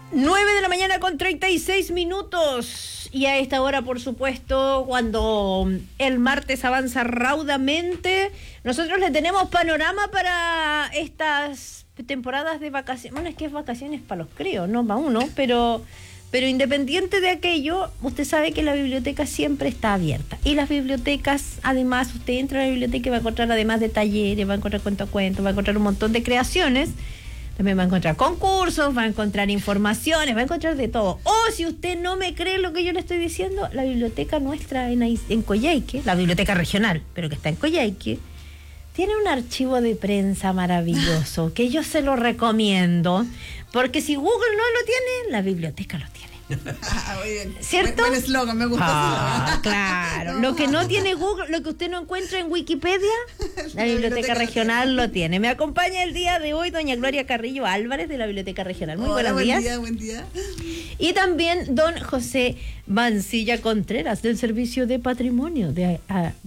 9 de la mañana con 36 minutos. Y a esta hora, por supuesto, cuando el martes avanza raudamente, nosotros le tenemos panorama para estas temporadas de vacaciones. Bueno, es que es vacaciones para los críos, no para uno, pero independiente de aquello, usted sabe que la biblioteca siempre está abierta. Y las bibliotecas, además, usted entra a la biblioteca y va a encontrar, además de talleres, va a encontrar cuentacuentos, va a encontrar un montón de creaciones. También va a encontrar concursos, va a encontrar informaciones, va a encontrar de todo. O si usted no me cree lo que yo le estoy diciendo, la biblioteca nuestra en Coyhaique, la biblioteca regional, pero que está en Coyhaique, tiene un archivo de prensa maravilloso que yo se lo recomiendo, porque si Google no lo tiene, la biblioteca lo tiene. Muy bien. ¿Cierto? Buen eslogan, me gusta. Claro. Lo que no tiene Google, lo que usted no encuentra en Wikipedia, la biblioteca regional lo tiene. Me acompaña el día de hoy doña Gloria Carrillo Álvarez de la biblioteca regional. Muy buenos días. Buen día. Y también don José Mancilla Contreras del Servicio de Patrimonio de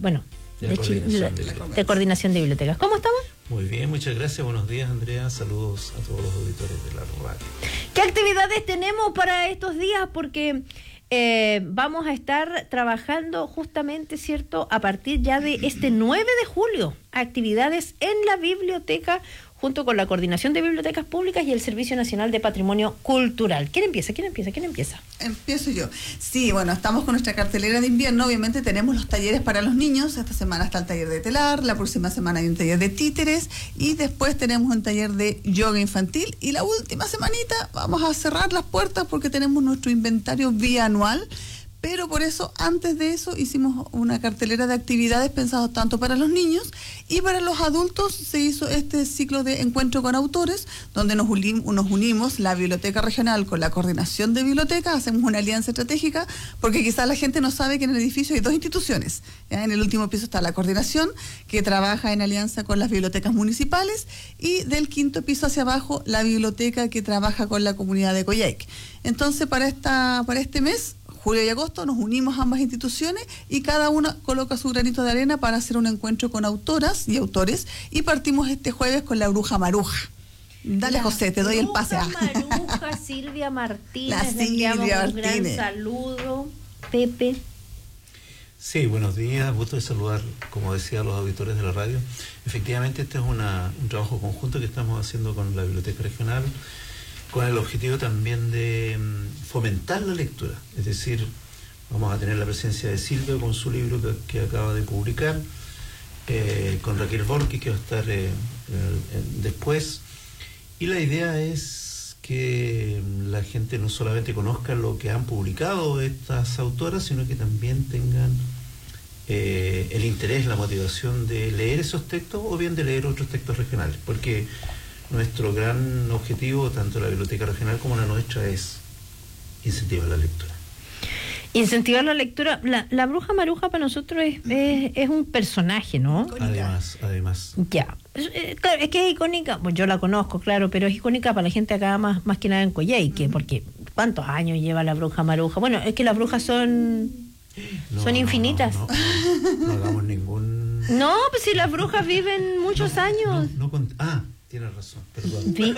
Coordinación de Bibliotecas. ¿Cómo estamos? Muy bien, muchas gracias. Buenos días, Andrea. Saludos a todos los auditores de la radio. ¿Qué actividades tenemos para estos días? Porque vamos a estar trabajando justamente, ¿cierto?, a partir ya de este 9 de julio, actividades en la biblioteca junto con la Coordinación de Bibliotecas Públicas y el Servicio Nacional de Patrimonio Cultural. ¿Quién empieza? Empiezo yo. Sí, bueno, estamos con nuestra cartelera de invierno. Obviamente tenemos los talleres para los niños. Esta semana está el taller de telar, la próxima semana hay un taller de títeres y después tenemos un taller de yoga infantil. Y la última semanita vamos a cerrar las puertas porque tenemos nuestro inventario bianual. Pero por eso, antes de eso, hicimos una cartelera de actividades pensadas tanto para los niños y para los adultos. Se hizo este ciclo de encuentro con autores, donde nos unimos la Biblioteca Regional con la Coordinación de Bibliotecas, hacemos una alianza estratégica, porque quizás la gente no sabe que en el edificio hay dos instituciones. ¿Ya? En el último piso está la Coordinación, que trabaja en alianza con las bibliotecas municipales, y del quinto piso hacia abajo, la biblioteca que trabaja con la comunidad de Coyhaique. Entonces, para este mes, julio y agosto, nos unimos a ambas instituciones y cada una coloca su granito de arena para hacer un encuentro con autoras y autores, y partimos este jueves con la Bruja Maruja. Dale, José, te doy el pase. Maruja, Silvia Martínez, la Silvia un gran saludo. Pepe. Sí, buenos días, gusto de saludar, como decía, a los auditores de la radio. Efectivamente, este es un trabajo conjunto que estamos haciendo con la Biblioteca Regional, con el objetivo también de fomentar la lectura. Es decir, vamos a tener la presencia de Silvia con su libro que acaba de publicar, con Raquel Borges, que va a estar después. Y la idea es que la gente no solamente conozca lo que han publicado estas autoras, sino que también tengan el interés, la motivación de leer esos textos o bien de leer otros textos regionales, porque nuestro gran objetivo, tanto la Biblioteca Regional como la nuestra, es incentivar la lectura. Incentivar la lectura. La Bruja Maruja para nosotros es un personaje, ¿no? Además. Ya. Es que es icónica, pues yo la conozco, claro, pero es icónica para la gente acá más que nada en Coyhaique, porque ¿cuántos años lleva la Bruja Maruja? Bueno, es que las brujas son infinitas. No hagamos ningún... No, pues si las brujas viven muchos años. Tienes razón, perdón.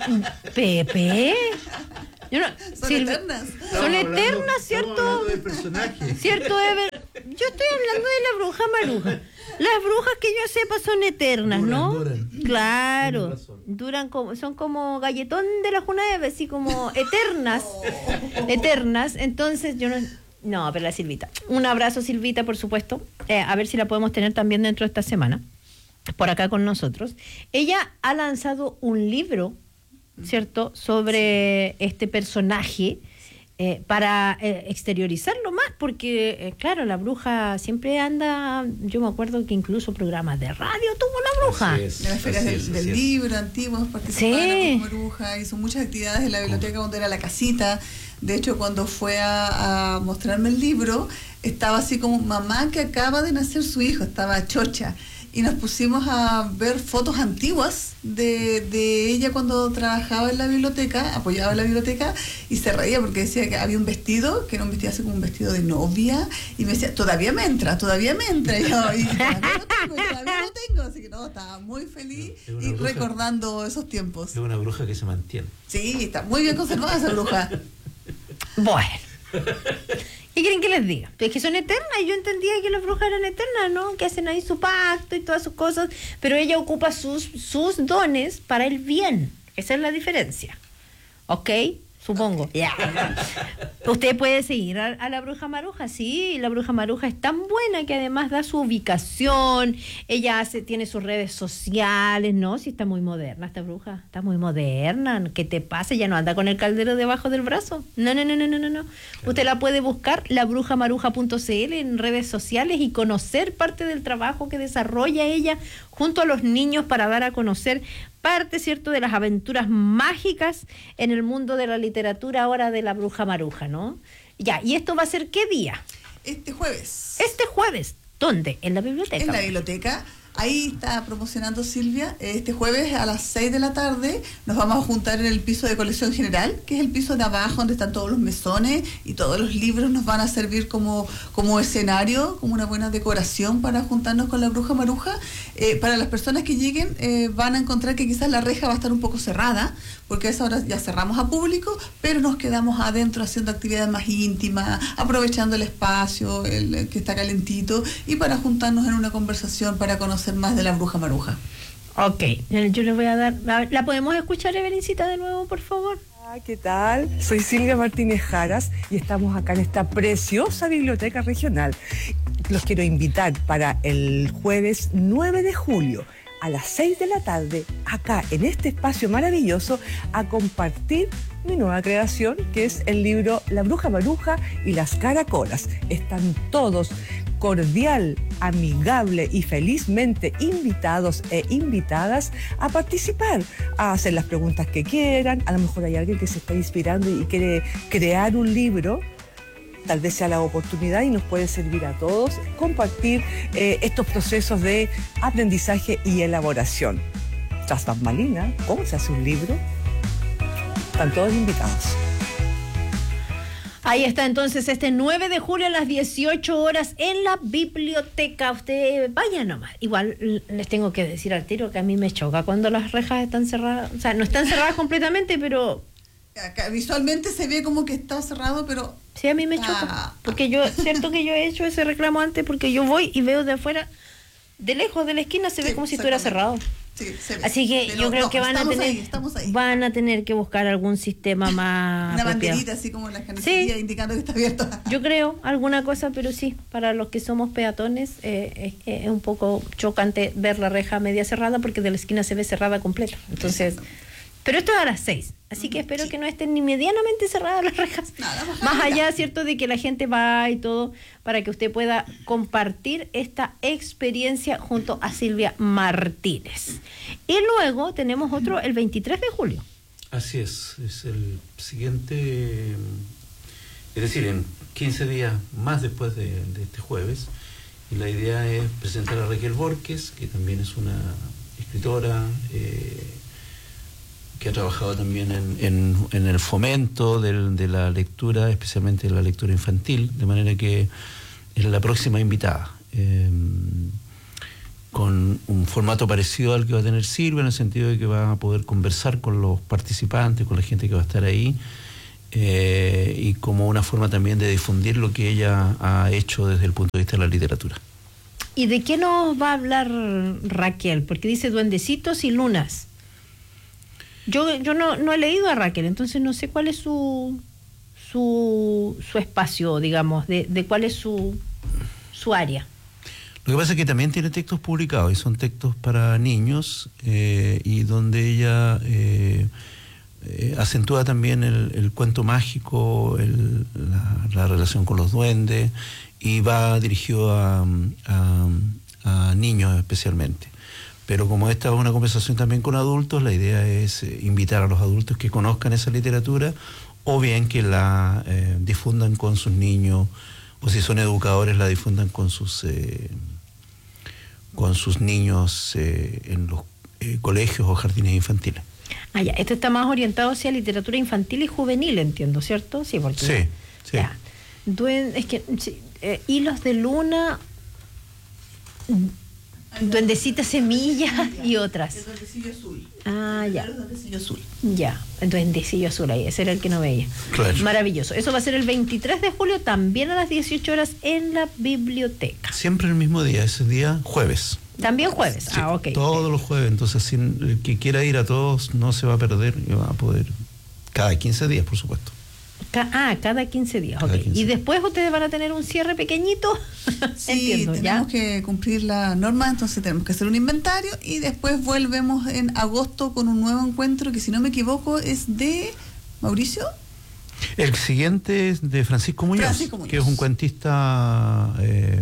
Pepe. Son eternas. Son eternas, ¿cierto? Estamos hablando del personaje. ¿Cierto, Ever? Yo estoy hablando de la Bruja Maruja. Las brujas que yo sepa son eternas, duran. Claro. Son como galletón de la Junaeve, así como eternas. Eternas. Entonces yo no, pero la Silvita. Un abrazo, Silvita, por supuesto. A ver si la podemos tener también dentro de esta semana, por acá con nosotros. Ella ha lanzado un libro, ¿cierto?, sobre este personaje, para exteriorizarlo más, porque claro, la bruja siempre anda, yo me acuerdo que incluso programas de radio tuvo la bruja. En las ferias del libro antiguos participaron como bruja, hizo muchas actividades en la biblioteca cuando era la casita. De hecho, cuando fue a mostrarme el libro, estaba así como mamá que acaba de nacer su hijo, estaba chocha. y nos pusimos a ver fotos antiguas de ella cuando trabajaba en la biblioteca, apoyaba en la biblioteca, y se reía porque decía que había un vestido, que era un vestido así como un vestido de novia, y me decía, todavía me entra, y yo, y todavía lo tengo, así que no, estaba muy feliz y bruja, recordando esos tiempos. Es una bruja que se mantiene. Sí, está muy bien conservada esa bruja. Bueno. ¿Qué quieren que les diga? Es que son eternas, yo entendía que las brujas eran eternas, ¿no? Que hacen ahí su pacto y todas sus cosas, pero ella ocupa sus dones para el bien. Esa es la diferencia. ¿Ok? Supongo. Ya. Usted puede seguir a la bruja maruja, sí, la bruja maruja es tan buena que además da su ubicación, ella tiene sus redes sociales, ¿no? Sí, está muy moderna esta bruja, está muy moderna. ¿Qué te pasa? Ya no anda con el caldero debajo del brazo. No. Claro. Usted la puede buscar, labrujamaruja.cl, en redes sociales y conocer parte del trabajo que desarrolla ella junto a los niños para dar a conocer parte, ¿cierto?, de las aventuras mágicas en el mundo de la literatura ahora de la bruja maruja, ¿no? Ya, ¿y esto va a ser qué día? Este jueves. Este jueves. ¿Dónde? En la biblioteca. En la biblioteca. Ahí está promocionando Silvia. Este jueves a las 6 de la tarde nos vamos a juntar en el piso de colección general, que es el piso de abajo donde están todos los mesones y todos los libros nos van a servir como escenario, como una buena decoración para juntarnos con la bruja maruja. Para las personas que lleguen van a encontrar que quizás la reja va a estar un poco cerrada, porque a esa hora ya cerramos a público, pero nos quedamos adentro haciendo actividades más íntimas, aprovechando el espacio, que está calentito, y para juntarnos en una conversación para conocer más de la bruja maruja. Ok, yo le voy a dar... ¿La podemos escuchar, Evelincita, de nuevo, por favor? ¿Qué tal? Soy Silvia Martínez Jaras y estamos acá en esta preciosa biblioteca regional. Los quiero invitar para el jueves 9 de julio a las 6 de la tarde, acá en este espacio maravilloso, a compartir mi nueva creación, que es el libro La Bruja Maruja y las Caracolas. Están todos cordial, amigable y felizmente invitados e invitadas a participar, a hacer las preguntas que quieran. A lo mejor hay alguien que se está inspirando y quiere crear un libro. Tal vez sea la oportunidad y nos puede servir a todos compartir estos procesos de aprendizaje y elaboración. Tras bambalinas, ¿cómo se hace un libro? Están todos invitados. Ahí está entonces este 9 de julio a las 18 horas en la biblioteca. Usted vaya nomás. Igual les tengo que decir al tiro que a mí me choca cuando las rejas están cerradas. O sea, no están cerradas completamente, pero... Acá visualmente se ve como que está cerrado, pero... Sí, a mí me choca. Porque yo, cierto que yo he hecho ese reclamo antes, porque yo voy y veo de afuera, de lejos de la esquina, se ve como si estuviera cerrado. Sí, se ve. Así que pero yo creo que van a tener que buscar algún sistema más... Una banderita así como en la carnicería, sí, indicando que está abierto. Yo creo, alguna cosa, pero sí, para los que somos peatones es un poco chocante ver la reja media cerrada porque de la esquina se ve cerrada completa. Entonces... Pero esto es a las 6, así que espero que no estén ni medianamente cerradas las rejas. Más allá, ¿cierto?, de que la gente va y todo, para que usted pueda compartir esta experiencia junto a Silvia Martínez. Y luego tenemos otro el 23 de julio. Así es el siguiente, es decir, en 15 días más después de este jueves. Y la idea es presentar a Raquel Borges, que también es una escritora, que ha trabajado también en el fomento de la lectura, especialmente de la lectura infantil, de manera que es la próxima invitada, con un formato parecido al que va a tener Silvia, en el sentido de que va a poder conversar con los participantes, con la gente que va a estar ahí, y como una forma también de difundir lo que ella ha hecho desde el punto de vista de la literatura. ¿Y de qué nos va a hablar Raquel? Porque dice duendecitos y lunas. Yo no he leído a Raquel, entonces no sé cuál es su espacio, digamos, de cuál es su área. Lo que pasa es que también tiene textos publicados y son textos para niños, y donde ella acentúa también el cuento mágico, la relación con los duendes, y va dirigido a niños especialmente. Pero como esta es una conversación también con adultos, la idea es invitar a los adultos que conozcan esa literatura, o bien que la difundan con sus niños, o si son educadores la difundan con sus con sus niños en los colegios o jardines infantiles. Ah, ya, esto está más orientado hacia literatura infantil y juvenil, entiendo, ¿cierto? Sí, porque... Sí. Ya. Es que, sí, hilos de luna, Duendecita Semilla y otras. El duendecillo azul. Ah, ya. El duendecillo azul. Ya, el duendecillo azul ahí, ese era el que no veía. Claro. Maravilloso. Eso va a ser el 23 de julio, también a las 18 horas en la biblioteca. Siempre el mismo día, ese día jueves. También jueves. Sí, Ok. todos los jueves, entonces el que quiera ir a todos no se va a perder y va a poder cada 15 días, por supuesto. Cada 15 días, Cada ok. 15. Y después ustedes van a tener un cierre pequeñito. Sí, Entiendo, tenemos ¿ya? que cumplir la norma, entonces tenemos que hacer un inventario y después volvemos en agosto con un nuevo encuentro que, si no me equivoco, es de Mauricio. El siguiente es de Francisco Muñoz, que es un cuentista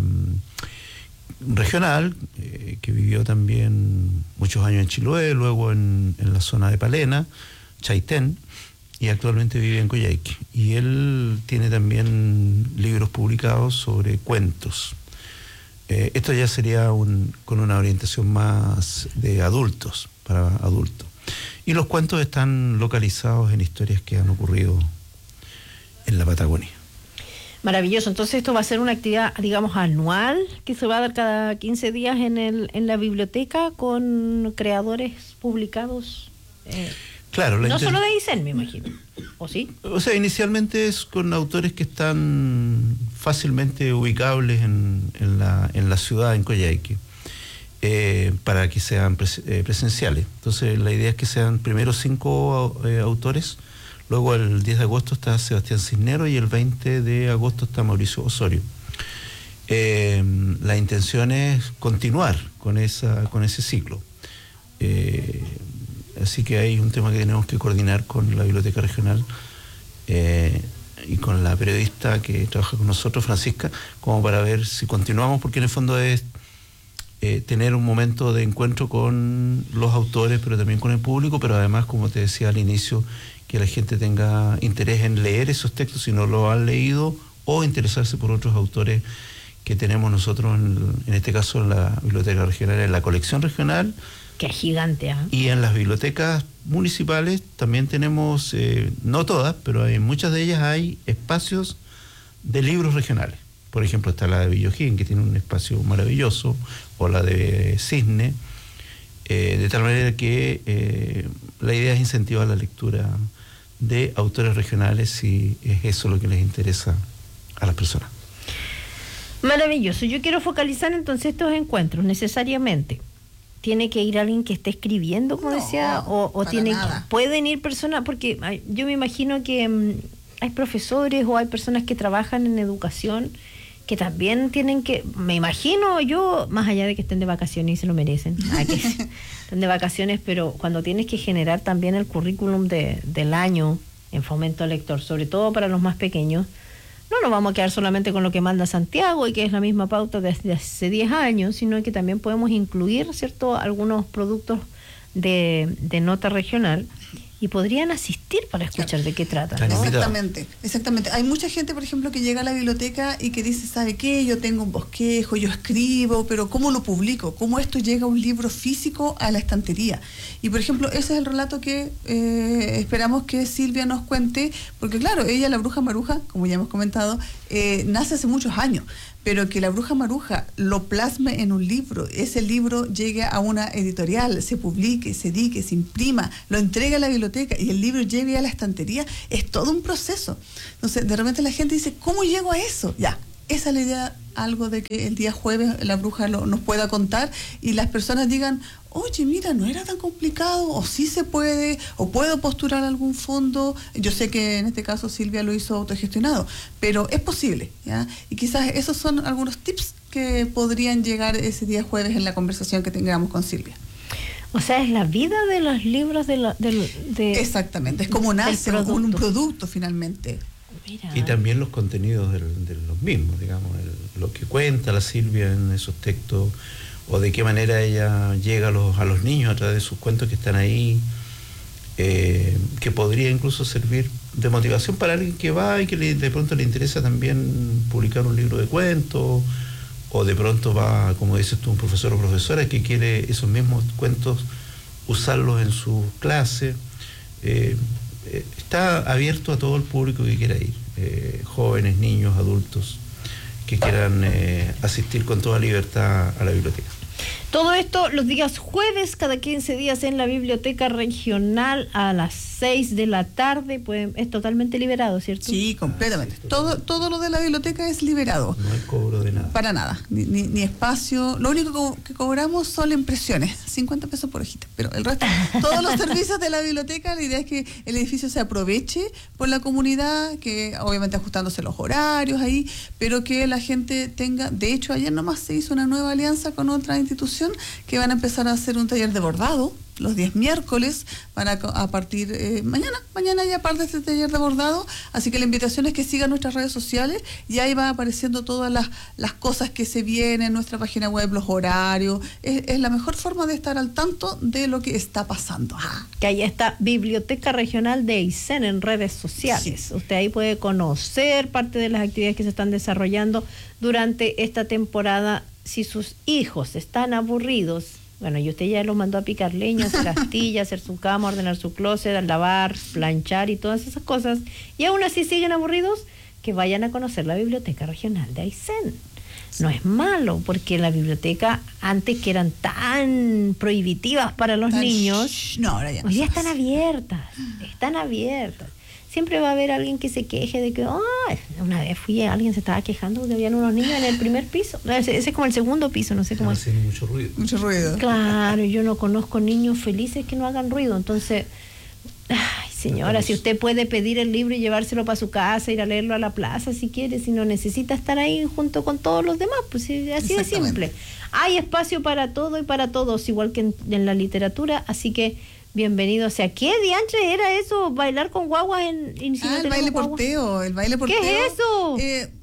regional, que vivió también muchos años en Chiloé, luego en la zona de Palena, Chaitén, y actualmente vive en Coyhaique. Y él tiene también libros publicados sobre cuentos. Esto ya sería con una orientación más de adultos, para adultos. Y los cuentos están localizados en historias que han ocurrido en la Patagonia. Maravilloso. Entonces esto va a ser una actividad, digamos, anual, que se va a dar cada 15 días en la biblioteca con creadores publicados. Claro, no solo de Aysén, me imagino. ¿O sí? O sea, inicialmente es con autores que están fácilmente ubicables en la ciudad, en Coyhaique, para que sean presenciales. Entonces la idea es que sean primero 5 autores, luego el 10 de agosto está Sebastián Cisneros y el 20 de agosto está Mauricio Osorio. La intención es continuar con ese ciclo. Así que hay un tema que tenemos que coordinar con la Biblioteca Regional y con la periodista que trabaja con nosotros, Francisca, como para ver si continuamos, porque en el fondo es tener un momento de encuentro con los autores, pero también con el público, pero además, como te decía al inicio, que la gente tenga interés en leer esos textos si no lo han leído, o interesarse por otros autores que tenemos nosotros, en este caso en la Biblioteca Regional, en la colección regional. Que es gigante, ¿eh? Y en las bibliotecas municipales también tenemos, no todas, pero en muchas de ellas hay espacios de libros regionales. Por ejemplo, está la de Villojín, que tiene un espacio maravilloso, o la de Cisne, de tal manera que la idea es incentivar la lectura de autores regionales, si es eso lo que les interesa a las personas. Maravilloso. Yo quiero focalizar entonces estos encuentros necesariamente. ¿Tiene que ir alguien que esté escribiendo, como decía? ¿O pueden ir personas? Porque yo me imagino que hay profesores o hay personas que trabajan en educación que también tienen que, me imagino yo, más allá de que estén de vacaciones y se lo merecen, que estén de vacaciones, pero cuando tienes que generar también el currículum del año en fomento lector, sobre todo para los más pequeños, no nos vamos a quedar solamente con lo que manda Santiago y que es la misma pauta desde hace 10 años, sino que también podemos incluir, ¿cierto?, algunos productos de nota regional y podrían asistir para escuchar de qué trata, ¿no? Exactamente. Hay mucha gente, por ejemplo, que llega a la biblioteca y que dice, ¿sabe qué? Yo tengo un bosquejo, yo escribo, pero ¿cómo lo publico? ¿Cómo esto llega a un libro físico a la estantería? Y, por ejemplo, ese es el relato que esperamos que Silvia nos cuente, porque, claro, ella, la Bruja Maruja, como ya hemos comentado, nace hace muchos años, pero que la Bruja Maruja lo plasme en un libro, ese libro llegue a una editorial, se publique, se edique, se imprima, lo entregue a la biblioteca y el libro llegue a la estantería, es todo un proceso. Entonces, de repente la gente dice, ¿cómo llego a eso? Ya, esa es la idea, algo de que el día jueves la Bruja nos pueda contar y las personas digan, oye, mira, no era tan complicado, o sí se puede, o puedo postular algún fondo. Yo sé que en este caso Silvia lo hizo autogestionado, pero es posible, ¿ya? Y quizás esos son algunos tips que podrían llegar ese día jueves en la conversación que tengamos con Silvia. O sea, es la vida de los libros Exactamente, es como nace un producto finalmente. Mira. Y también los contenidos de los mismos, digamos, lo que cuenta la Silvia en esos textos, o de qué manera ella llega a los niños a través de sus cuentos que están ahí, que podría incluso servir de motivación para alguien que va y que de pronto le interesa también publicar un libro de cuentos o de pronto va, como dices tú, un profesor o profesora que quiere esos mismos cuentos usarlos en su clase. Está abierto a todo el público que quiera ir, jóvenes, niños, adultos, que quieran asistir con toda libertad a la biblioteca. Todo esto los días jueves, cada 15 días en la Biblioteca Regional a las 6 de la tarde. Pues, es totalmente liberado, ¿cierto? Sí, completamente. Todo lo de la biblioteca es liberado. No hay cobro de nada. Para nada, ni espacio. Lo único que cobramos son impresiones, 50 pesos por hojita. Pero el resto, todos los servicios de la biblioteca, la idea es que el edificio se aproveche por la comunidad, que obviamente ajustándose los horarios ahí, pero que la gente tenga. De hecho, ayer nomás se hizo una nueva alianza con otra institución que van a empezar a hacer un taller de bordado los días miércoles, van a partir mañana ya parte este taller de bordado, así que la invitación es que sigan nuestras redes sociales y ahí van apareciendo todas las cosas que se vienen en nuestra página web, los horarios, es la mejor forma de estar al tanto de lo que está pasando. Que ahí está Biblioteca Regional de Aysén en redes sociales. Sí. Usted ahí puede conocer parte de las actividades que se están desarrollando durante esta temporada. Si sus hijos están aburridos, bueno, y usted ya los mandó a picar leña, hacer astillas, hacer su cama, ordenar su closet, lavar, planchar y todas esas cosas, y aún así siguen aburridos, que vayan a conocer la Biblioteca Regional de Aysén. No es malo, porque la biblioteca, antes que eran tan prohibitivas para los niños, no, ahora ya no, hoy día están abiertas. Siempre va a haber alguien que se queje de que, una vez alguien se estaba quejando de que habían unos niños en el primer piso. Ese es como el segundo piso, no sé cómo es. Mucho ruido. Claro, yo no conozco niños felices que no hagan ruido. Entonces, ay, señora, si usted puede pedir el libro y llevárselo para su casa, ir a leerlo a la plaza si quiere, si no necesita estar ahí junto con todos los demás, pues así de simple. Hay espacio para todo y para todos, igual que en la literatura, así que bienvenido. O sea, ¿qué diantre era eso? ¿Bailar con guaguas en el baile porteo, el baile porteo. ¿Qué es eso?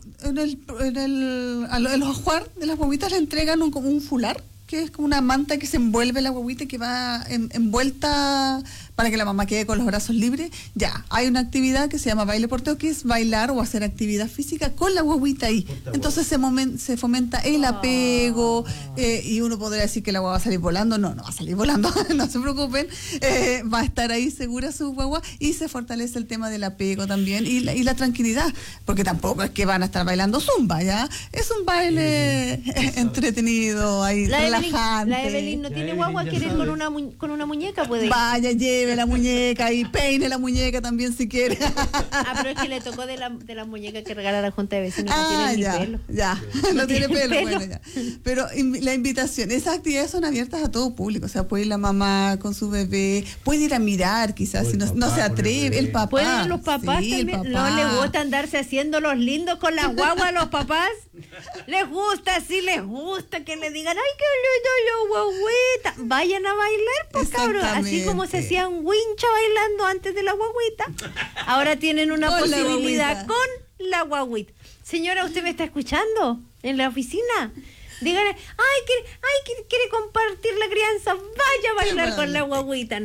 A los ajuar de las guaguitas le entregan un fular, que es como una manta que se envuelve la guaguita y que va envuelta para que la mamá quede con los brazos libres. Ya, hay una actividad que se llama baile porteo, que es bailar o hacer actividad física con la guaguita ahí. Entonces se fomenta el apego, y uno podría decir que la guagua va a salir volando. No va a salir volando, no se preocupen. Va a estar ahí segura su guagua y se fortalece el tema del apego también y la tranquilidad, porque tampoco es que van a estar bailando zumba, ¿ya? Es un baile entretenido, ahí relajante. La Evelyn no tiene guagua, quiere ir con una muñeca, puede ir. Vaya, lleve la muñeca y peine la muñeca también si quiere. Pero es que le tocó de la muñeca que regala la Junta de Vecinos. No tiene ni pelo. No tiene pelo. Bueno, ya. Pero la invitación, esas actividades son abiertas a todo público, o sea, puede ir la mamá con su bebé, puede ir a mirar quizás, si no se atreve, el papá. ¿Pueden ir los papás también? ¿No les gusta andarse haciendo los lindos con las guaguas a los papás? Les gusta que le digan, ay, qué lindo la guaguita. Vayan a bailar, pues cabrón, así como se hacían wincha bailando antes de la guaguita, ahora tienen una con posibilidad con la guaguita. Señora, ¿usted me está escuchando en la oficina? Dígale, quiere compartir la crianza, vaya a bailar con la guaguita.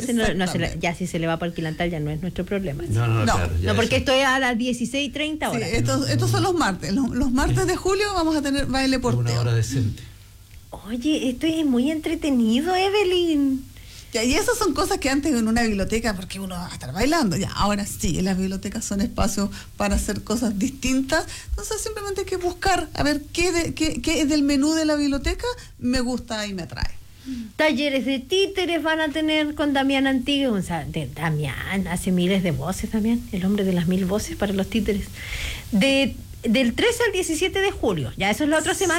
Ya si se le va para el quilantal ya no es nuestro problema. No, claro, no, porque esto es a las 16:30 horas. Sí, estos son los martes. Los martes de julio vamos a tener baile porteo. Una hora decente. Oye, esto es muy entretenido, Evelyn. Y esas son cosas que antes en una biblioteca, porque uno va a estar bailando, ya ahora sí, las bibliotecas son espacios para hacer cosas distintas, entonces simplemente hay que buscar a ver qué es del menú de la biblioteca me gusta y me atrae. Talleres de títeres van a tener con Damián Antigua. O sea, Damián hace miles de voces, Damián, el hombre de las 1000 voces para los títeres. Del 13 al 17 de julio, ya eso es la otra semana.